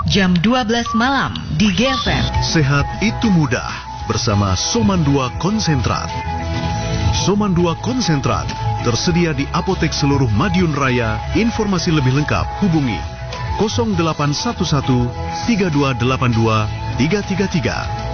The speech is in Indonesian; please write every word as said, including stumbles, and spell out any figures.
jam dua belas malam di G F M. Sehat itu mudah bersama Soman dua Konsentrat. Soman dua Konsentrat tersedia di apotek seluruh Madiun Raya. Informasi lebih lengkap hubungi nol delapan satu satu tiga dua delapan dua tiga tiga tiga.